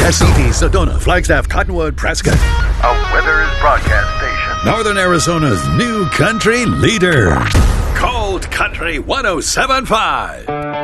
Escondido, Sedona, Flagstaff, Cottonwood, Prescott. A Weathers broadcast station. Northern Arizona's new country leader. Cold Country 107.5.